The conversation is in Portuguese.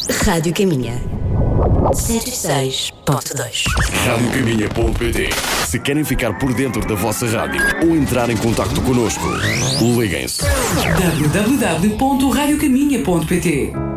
Rádio Caminha 106.2. Radiocaminha.pt. Se querem ficar por dentro da vossa rádio ou entrar em contacto connosco, liguem-se. www.radiocaminha.pt